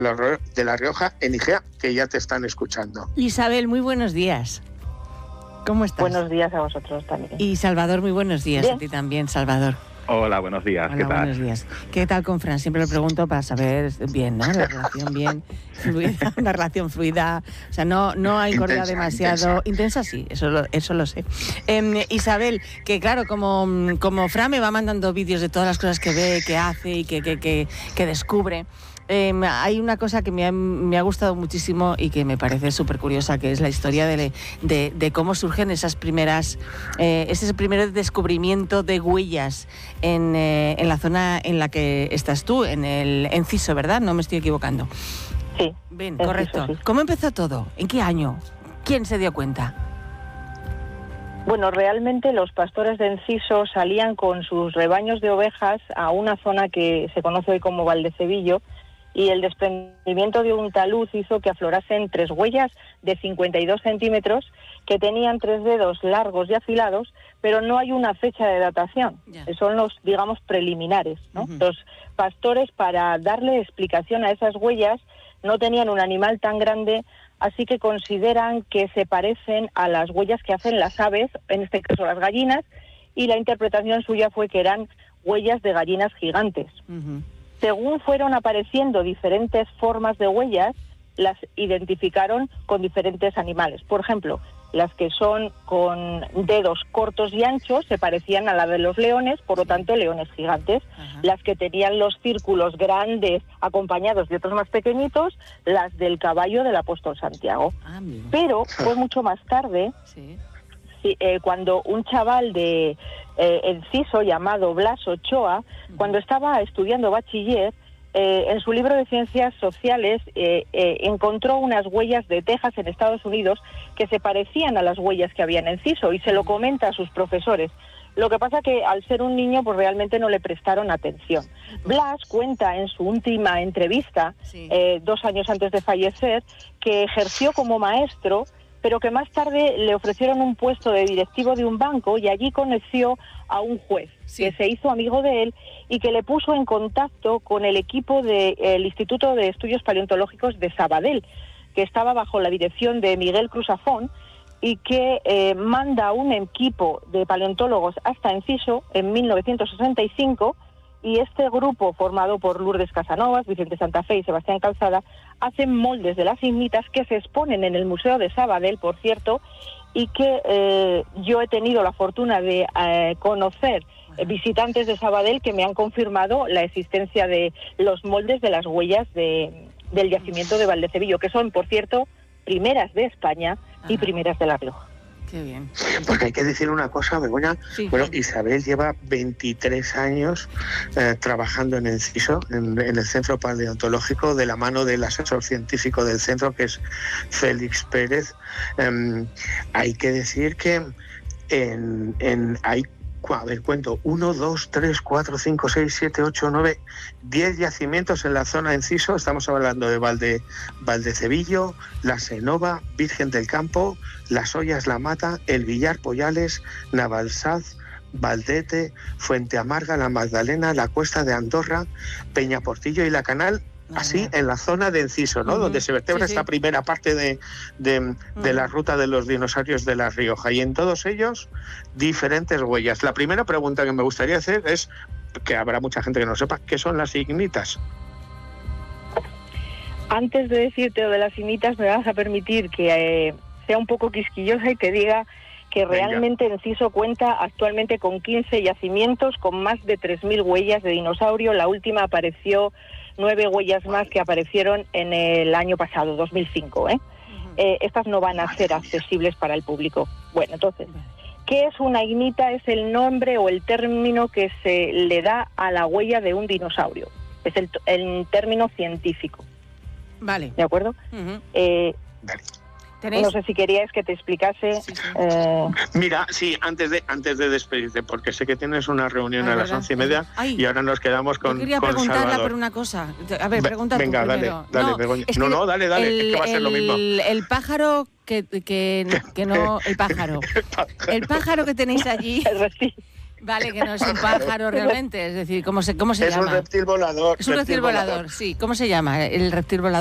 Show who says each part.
Speaker 1: de La Rioja, en IGEA, que ya te están escuchando.
Speaker 2: Isabel, muy buenos días. ¿Cómo estás?
Speaker 3: Buenos días a vosotros también.
Speaker 2: Y Salvador, muy buenos días.
Speaker 3: Bien.
Speaker 2: A ti también, Salvador.
Speaker 4: Hola, buenos días.
Speaker 2: Hola,
Speaker 4: ¿Qué tal?
Speaker 2: buenos días. ¿Qué tal con Fran? Siempre lo pregunto para saber bien, ¿no? La relación bien fluida, una relación fluida. O sea, no hay correa demasiado... Intensa, sí, eso lo sé. Isabel, que claro, como Fran me va mandando vídeos de todas las cosas que ve, que hace y que descubre... hay una cosa que me ha gustado muchísimo y que me parece súper curiosa, que es la historia de cómo surgen ese primer descubrimiento de huellas en la zona en la que estás tú, en el Enciso, ¿verdad? No me estoy equivocando.
Speaker 3: Sí.
Speaker 2: Bien,
Speaker 3: Enciso,
Speaker 2: correcto.
Speaker 3: sí.
Speaker 2: ¿Cómo empezó todo? ¿En qué año? ¿Quién se dio cuenta?
Speaker 3: Bueno, realmente los pastores de Enciso salían con sus rebaños de ovejas a una zona que se conoce hoy como Valdecevillo, y el desprendimiento de un talud hizo que aflorasen 3 huellas de 52 centímetros que tenían 3 dedos largos y afilados, pero no hay una fecha de datación. Son los, digamos, preliminares, ¿no? Uh-huh. Los pastores, para darle explicación a esas huellas, no tenían un animal tan grande, así que consideran que se parecen a las huellas que hacen las aves, en este caso las gallinas, y la interpretación suya fue que eran huellas de gallinas gigantes. Uh-huh. Según fueron apareciendo diferentes formas de huellas, las identificaron con diferentes animales. Por ejemplo, las que son con dedos cortos y anchos se parecían a la de los leones, por lo tanto, leones gigantes. Ajá. Las que tenían los círculos grandes acompañados de otros más pequeñitos, las del caballo del apóstol Santiago. Pero fue mucho más tarde, cuando un chaval de Enciso llamado Blas Ochoa, cuando estaba estudiando bachiller, en su libro de Ciencias Sociales encontró unas huellas de Texas en Estados Unidos que se parecían a las huellas que había en Enciso y se lo comenta a sus profesores. Lo que pasa que al ser un niño pues realmente no le prestaron atención. Blas cuenta en su última entrevista, 2 años antes de fallecer, que ejerció como maestro, pero que más tarde le ofrecieron un puesto de directivo de un banco y allí conoció a un juez que se hizo amigo de él y que le puso en contacto con el equipo del Instituto de Estudios Paleontológicos de Sabadell, que estaba bajo la dirección de Miguel Cruzafón, y que manda un equipo de paleontólogos hasta Enciso en 1965, y este grupo, formado por Lourdes Casanovas, Vicente Santa Fe y Sebastián Calzada, hacen moldes de las ignitas que se exponen en el Museo de Sabadell, por cierto, y que yo he tenido la fortuna de conocer visitantes de Sabadell que me han confirmado la existencia de los moldes de las huellas del yacimiento de Valdecevillo, que son, por cierto, primeras de España y primeras de La Rioja.
Speaker 2: Qué bien.
Speaker 1: Porque hay que decir una cosa, Begoña. Sí. Bueno, Isabel lleva 23 años trabajando en Enciso, en el Centro Paleontológico, de la mano del asesor científico del centro, que es Félix Pérez. Hay que decir que hay, a ver, cuento, 1, 2, 3, 4, 5, 6, 7, 8, 9, 10 yacimientos en la zona de Enciso. Estamos hablando de Valdecevillo, La Senova, Virgen del Campo, Las Ollas, La Mata, El Villar, Poyales, Navalsaz, Valdete, Fuente Amarga, La Magdalena, La Cuesta de Andorra, Peñaportillo y La Canal. Así, en la zona de Enciso, ¿no? Donde se vertebra esta primera parte de la ruta de los dinosaurios de La Rioja. Y en todos ellos, diferentes huellas. La primera pregunta que me gustaría hacer es, que habrá mucha gente que no sepa, ¿qué son las ignitas?
Speaker 3: Antes de decirte lo de las ignitas, me vas a permitir que sea un poco quisquillosa y te diga que realmente Enciso cuenta actualmente con 15 yacimientos con más de 3.000 huellas de dinosaurio. La última apareció 9 huellas más que aparecieron en el año pasado, 2005. Estas no van a ser accesibles para el público. Bueno, entonces, ¿qué es una ignita? Es el nombre o el término que se le da a la huella de un dinosaurio. Es el término científico.
Speaker 2: Vale.
Speaker 3: ¿De acuerdo?
Speaker 1: Vale.
Speaker 2: ¿Tenéis?
Speaker 3: No sé si queríais que te explicase.
Speaker 1: Mira, sí, antes de despedirte, porque sé que tienes una reunión a las 11:30 y ahora nos quedamos con Salvador.
Speaker 2: Yo quería preguntarla por una cosa. A ver, pregunta tú primero.
Speaker 1: Venga, dale, Begoña. No, dale, es que va a ser lo mismo.
Speaker 2: El pájaro que no... El pájaro. El pájaro que tenéis allí... Vale, que no es un pájaro realmente, es decir, ¿cómo se llama?
Speaker 1: Es un reptil volador.
Speaker 2: Es un reptil volador, sí. ¿Cómo se llama el reptil volador?